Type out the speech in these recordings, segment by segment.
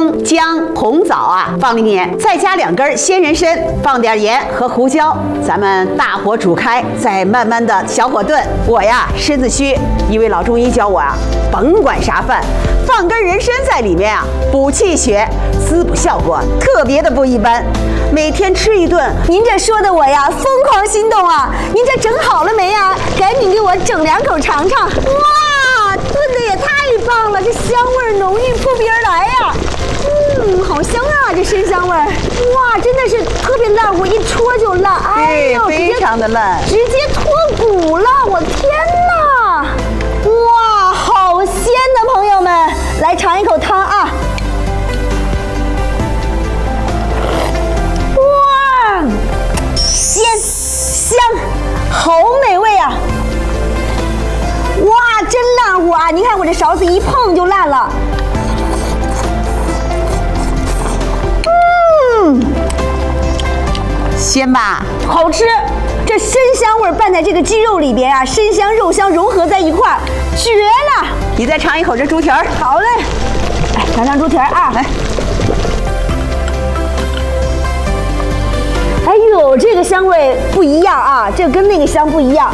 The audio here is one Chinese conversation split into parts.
葱、姜、红枣啊放里面，再加2根鲜人参，放点盐和胡椒，咱们大火煮开，再慢慢的小火炖。我呀身子虚，一位老中医教我啊，甭管啥饭，放根人参在里面啊，补气血，滋补效果特别的不一般。每天吃一顿， 您这说的我呀疯狂心动啊！您这整好了没呀？赶紧给我整2口尝尝。哇，炖的也太棒了，这香味浓郁扑鼻而来呀！好香啊，这参香味儿！哇，真的是特别烂，我一戳就烂，哎呦， 非常的烂， 直接脱骨了，我天哪！哇，好鲜的朋友们，来尝一口汤啊！哇，鲜香，好美味啊！哇，真烂乎啊！您看我这勺子一碰就烂了。 鲜吧， 好吃。这参香味拌在这个鸡肉里边啊，参香肉香融合在一块儿，绝了！ 你再尝一口这猪蹄儿。 好嘞，来尝尝猪蹄儿啊！来，哎呦，这个香味不一样啊，这跟那个香不一样。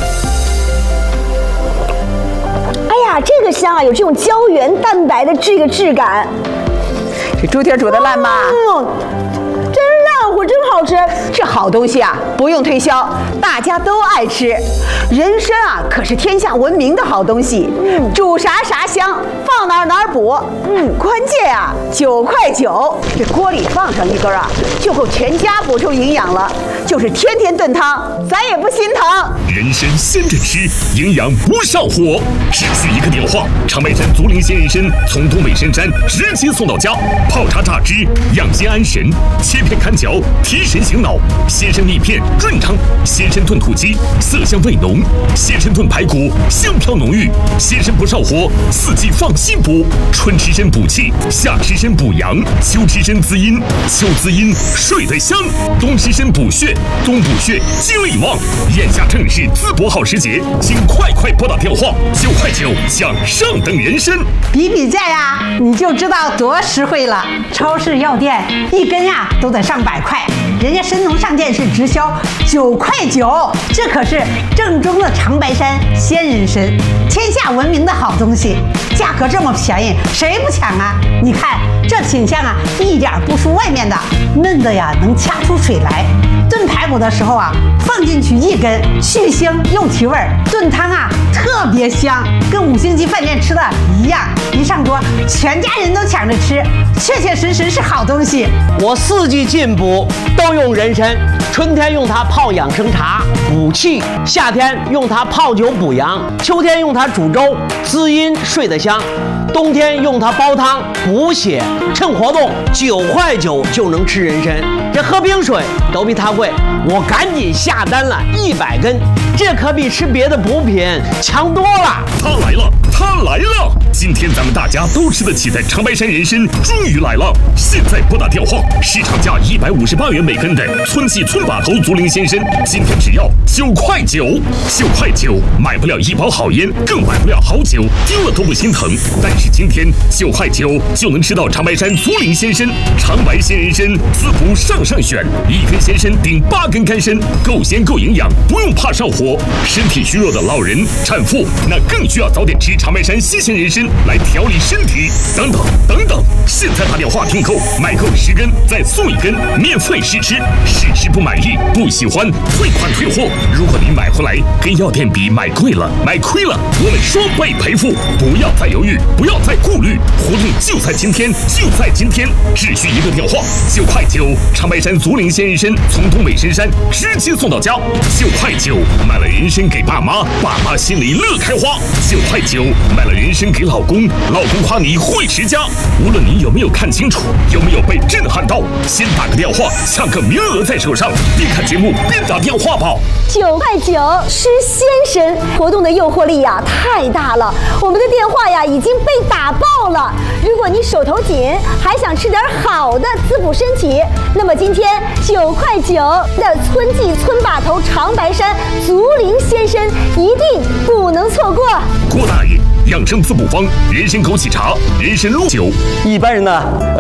哎呀，这个香啊，有这种胶原蛋白的这个质感。 这猪蹄儿煮的烂吗？ 真烂乎，真好吃。 这好东西啊，不用推销，大家都爱吃。人参啊，可是天下闻名的好东西，煮啥啥香，放哪儿补。关键啊，9块9，这锅里放上1根啊，就够全家补充营养了。就是天天炖汤，咱也不心疼。 人参鲜着吃，营养不上火，只需1个电话，长白山足灵鲜人参从东北深山直接送到家，泡茶榨汁，养心安神，切片砍嚼，提神醒脑。鲜参蜜片润汤，鲜参炖土鸡，色香味浓；鲜参炖排骨，香飘浓郁。鲜参不上火，四季放心补。春吃参补气，夏吃参补阳，秋吃参滋阴，秋滋阴睡得香，冬吃参补血，冬补血精力旺。眼下正是淄博好时节，请快拨打电话9块9享上等人参。 比价呀，你就知道多实惠了。超市药店1根呀都得上100块，人家参农上店是直销9块9，这可是正宗的长白山鲜人参，天下闻名的好东西，价格这么便宜，谁不抢啊？你看这品相啊，一点不输外面的，嫩的呀能掐出水来。炖排骨的时候啊，放进去1根，去腥又提味儿，炖汤啊特别香，跟5星级饭店吃的一样。一上桌，全家人都抢着吃，确确实实是好东西。 我4季进补都用人参，春天用它泡养生茶补气，夏天用它泡酒补阳，秋天用它煮粥滋阴睡得香，冬天用它煲汤补血。趁活动9块9就能吃人参，这喝冰水都比它贵，我赶紧下单了100根，这可比吃别的补品强多了。 它来了！今天咱们大家都吃得起的长白山人参终于来了！现在拨打电话，市场价158元每根的村系村把头足灵鲜参，今天只要9块9，9块9买不了1包好烟，更买不了好酒，丢了都不心疼。但是今天9块9就能吃到长白山足灵鲜参，长白鲜人参滋补上选，1根鲜参顶8根干参，够鲜够营养，不用怕上火。身体虚弱的老人、产妇，那更需要早点吃长白山新鲜人参来调理身体。等等，现在打电话订购，买够10根再送1根，免费试吃，试吃不满意不喜欢退款退货。如果您买回来跟药店比买贵了买亏了，我们双倍赔付。不要再犹豫，不要再顾虑，活动就在今天，只需1个电话，9块9，长白山足灵鲜人参从东北深山直接送到家，9块9买了人参给爸妈，爸妈心里乐开花；9块9买了人参给老公，老公夸你会持家。无论你有没有看清楚，有没有被震撼到，先打个电话抢个名额在手上，边看节目边打电话吧。 9块9吃鲜参活动的诱惑力呀太大了，我们的电话呀已经被打爆了。如果你手头紧，还想吃点好的滋补身体，那么今天9块9的村系村把头长白山足灵鲜参一定不能错过。 郭大爷养生滋补方：人参枸杞茶、人参鹿酒。 一般人呢，